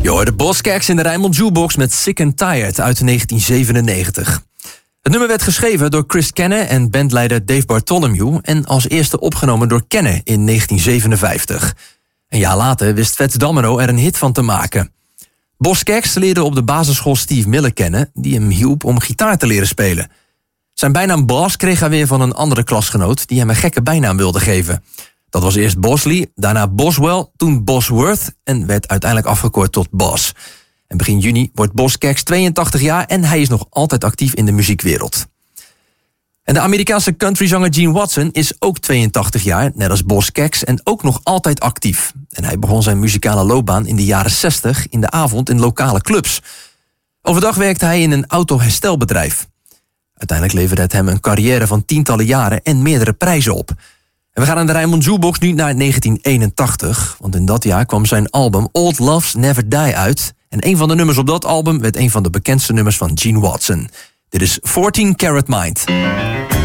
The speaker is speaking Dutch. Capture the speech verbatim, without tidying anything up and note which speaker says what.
Speaker 1: Je hoorde Buzzcocks in de Rijnmond Jukebox met Sick and Tired uit negentien zevenennegentig. Het nummer werd geschreven door Chris Kenne en bandleider Dave Bartholomew en als eerste opgenomen door Kenne in negentien zevenenvijftig. Een jaar later wist Fats Domino er een hit van te maken. Buzzcocks leerde op de basisschool Steve Miller kennen, die hem hielp om gitaar te leren spelen. Zijn bijnaam Boss kreeg hij weer van een andere klasgenoot die hem een gekke bijnaam wilde geven. Dat was eerst Bosley, daarna Boswell, toen Bosworth en werd uiteindelijk afgekort tot Boss. En begin juni wordt Buzzcocks tweeëntachtig jaar en hij is nog altijd actief in de muziekwereld. En de Amerikaanse countryzanger Gene Watson is ook tweeëntachtig jaar, net als Buzzcocks, en ook nog altijd actief. En hij begon zijn muzikale loopbaan in de jaren zestig in de avond in lokale clubs. Overdag werkte hij in een autoherstelbedrijf. Uiteindelijk leverde het hem een carrière van tientallen jaren en meerdere prijzen op. En we gaan aan de Rijnmond Jukebox nu naar negentien eenentachtig, want in dat jaar kwam zijn album Old Loves Never Die uit. En een van de nummers op dat album werd een van de bekendste nummers van Gene Watson. Dit is fourteen Karat Mind.